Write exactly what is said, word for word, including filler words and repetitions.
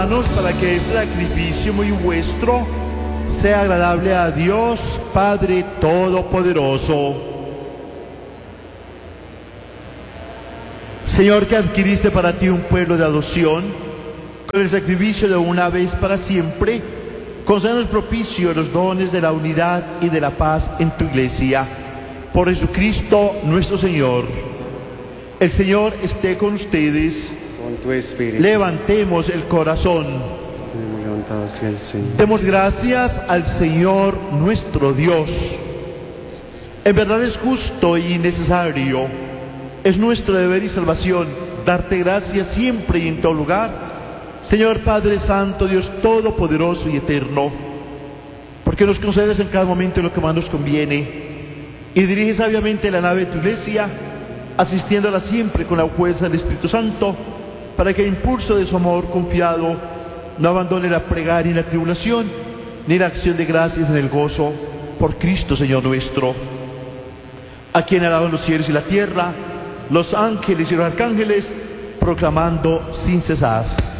Para que este sacrificio muy vuestro sea agradable a Dios Padre Todopoderoso. Señor, que adquiriste para ti un pueblo de adopción con el sacrificio de una vez para siempre, concédenos propicio los dones de la unidad y de la paz en tu iglesia. Por Jesucristo nuestro Señor. El Señor esté con ustedes. Con tu espíritu. Levantemos el corazón. Hacia el Señor. Demos gracias al Señor nuestro Dios. En verdad es justo y necesario, es nuestro deber y salvación darte gracias siempre y en todo lugar, Señor Padre Santo, Dios Todopoderoso y Eterno, porque nos concedes en cada momento lo que más nos conviene y diriges sabiamente la nave de tu iglesia, asistiéndola siempre con la fuerza del Espíritu Santo, para que el impulso de su amor confiado no abandone la plegaria en la tribulación, ni la acción de gracias en el gozo, por Cristo Señor nuestro. A quien alaban los cielos y la tierra, los ángeles y los arcángeles, proclamando sin cesar.